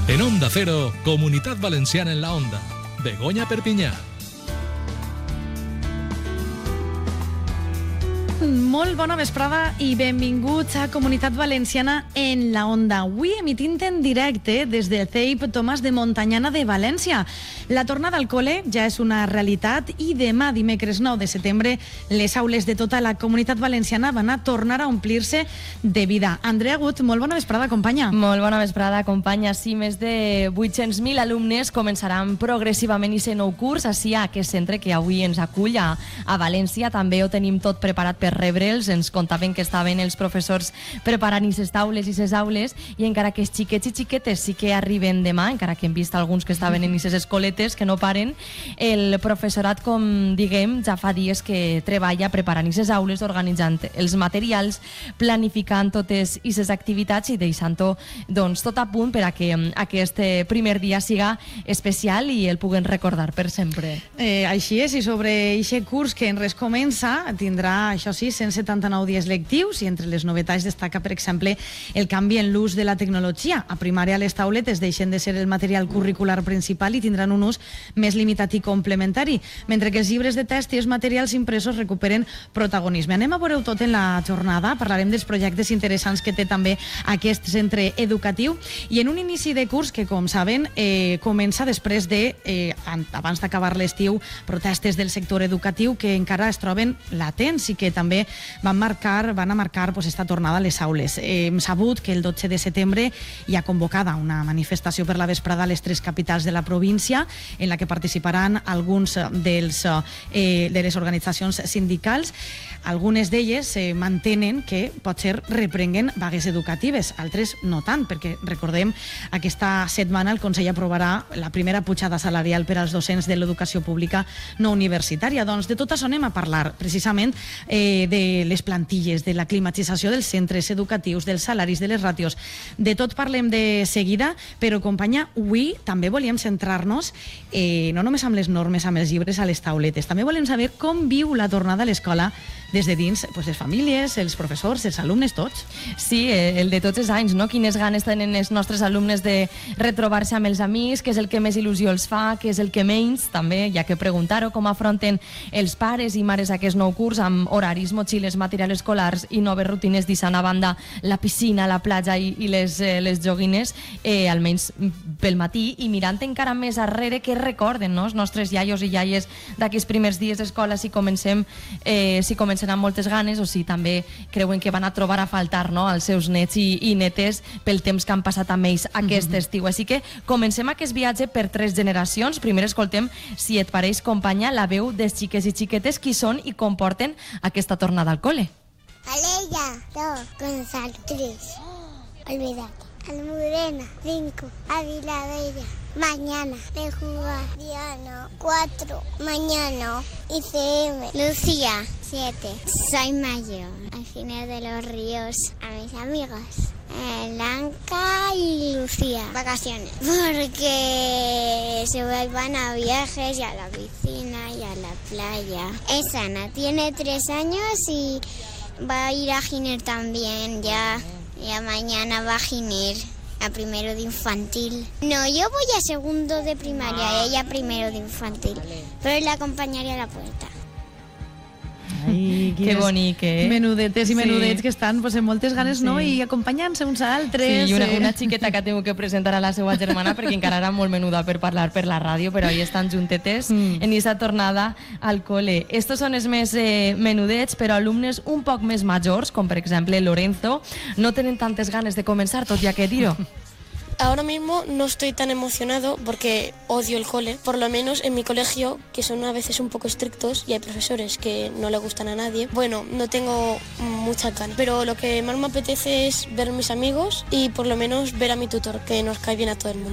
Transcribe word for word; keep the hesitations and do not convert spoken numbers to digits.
En Onda Cero, Comunitat Valenciana en la Onda. Begoña Perpinyà. Molt bona vesprada i benvinguts a Comunitat Valenciana en la Onda. Avui emitint en directe des del C E I P Tomàs de Montanyana de València. La tornada al col·le ja és una realitat i demà, dimecres nou de setembre, les aules de tota la Comunitat Valenciana van a tornar a omplir-se de vida. Andrea Gut, molt bona vesprada, companya. Molt bona vesprada, companya. Sí, més de vuit-cents mil alumnes començaran progressivament i ser nou curs així a aquest centre que avui ens acull a, a València. També ho tenim tot preparat per rebre'ls. Ens contaven que estaven els professors preparant aquestes taules i aquestes aules, i encara que els xiquets i xiquetes sí que arriben demà, encara que hem vist alguns que estaven en aquestes escoletes que no paren, el professorat, com diguem, ja fa dies que treballa preparant aquestes aules, organitzant els materials, planificant totes aquestes activitats i deixant-ho doncs, tot a punt per a que aquest primer dia siga especial i el puguen recordar per sempre. Eh, així és, i sobre aquest curs que en res comença, tindrà, això sí, cent setanta-nou dies lectius, i entre les novetats destaca, per exemple, el canvi en l'ús de la tecnologia. A primària les tauletes deixen de ser el material curricular principal i tindran un ús més limitat i complementari, mentre que els llibres de text i els materials impresos recuperen protagonisme. Anem a veure-ho tot en la jornada, parlarem dels projectes interessants que té també aquest centre educatiu, i en un inici de curs que, com saben, eh, comença després de, eh, abans d'acabar l'estiu, protestes del sector educatiu que encara es troben latents i que també van marcar, van a marcar pues, esta tornada a les aules. Eh, hem sabut que el dotze de setembre hi ha convocada una manifestació per la vesprada a les tres capitals de la província, en la que participaran alguns dels, eh, de les organitzacions sindicals. Algunes d'elles eh, mantenen que potser reprenguen vagues educatives, altres no tant, perquè recordem, aquesta setmana el Consell aprovarà la primera pujada salarial per als docents de l'educació pública no universitària. Doncs de tot això anem a parlar, precisament eh, de les plantilles, de la climatització dels centres educatius, dels salaris, de les ràtios. De tot parlem de seguida, però, companya, avui també volíem centrar-nos eh, no només amb les normes, amb els llibres a les tauletes, també volem saber com viu la tornada a l'escola des de dins, pues, les famílies, els professors, els alumnes, tots. Sí, el de tots els anys, no? Quines ganes tenen els nostres alumnes de retrobar-se amb els amics, què és el que més il·lusió els fa, què és el que menys, també, hi ha que preguntar-ho, com afronten els pares i mares aquest nou curs amb horaris, motxilles, materials escolars i noves rutines, deixant a banda la piscina, la platja i, i les, eh, les joguines, eh, almenys pel matí, i mirant encara més arrere què recorden, no? Els nostres iaios i iaies d'aquests primers dies d'escola, si comencem, eh, si comencem amb moltes ganes, o si també creuen que van a trobar a faltar, no?, als seus nets i, i netes pel temps que han passat amb ells aquest mm-hmm. estiu. Així que comencem aquest viatge per tres generacions. Primer escoltem, si et pareix, companya, la veu dels xiques i xiquetes, qui són i com porten aquesta tornada al col·le. Aleya, dos, Gonzalo, tres, olvídate. Almudena, cinco, Ávila Bella, mañana, de jugar, Diana, cuatro, mañana, I C M, Lucía, siete, soy mayor, al final de los ríos, a mis amigos, Blanca y Lucía, vacaciones, porque se van a viajes y a la piscina y a la playa. Es Ana, tiene tres años y va a ir a Giner también, ya. Ya mañana va a Giner, a primero de infantil. No, yo voy a segundo de primaria, ella primero de infantil, pero la acompañaré a la puerta. Ai, que bonic, eh? Menudetes i menudets, sí, que estan pues, amb moltes ganes, sí, no? I acompanyant-se uns altres. Sí, i una, una xiqueta que tengo que presentar a la seva germana perquè encara era molt menuda per parlar per la ràdio, però ahí estan juntetes mm. en aquesta tornada al col·le. Estos són els més eh, menudets, però alumnes un poc més majors, com per exemple Lorenzo, no tenen tantes ganes de començar, tot ja que dir-ho. Ahora mismo no estoy tan emocionado porque odio el cole, por lo menos en mi colegio, que son a veces un poco estrictos y hay profesores que no le gustan a nadie. Bueno, no tengo mucha ganas, pero lo que más me apetece es ver a mis amigos y por lo menos ver a mi tutor, que nos cae bien a todo el mundo.